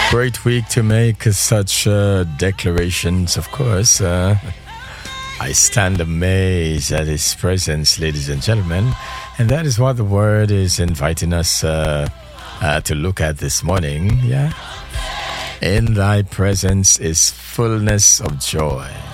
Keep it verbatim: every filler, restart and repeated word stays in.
Great week to make such uh, declarations, of course. Uh, I stand amazed at His presence, ladies and gentlemen. And that is what the Word is inviting us uh, uh, to look at this morning. Yeah. In thy presence is fullness of joy.